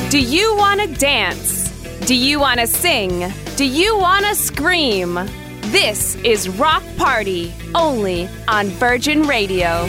Do you want to dance? Do you want to sing? Do you want to scream? This is Rock Party, only on Virgin Radio.